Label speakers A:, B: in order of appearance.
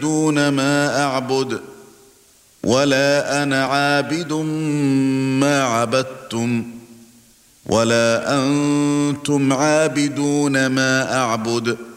A: دون ما أعبد ولا أنا عابد ما عبدتم ولا أنتم عابدون ما أعبد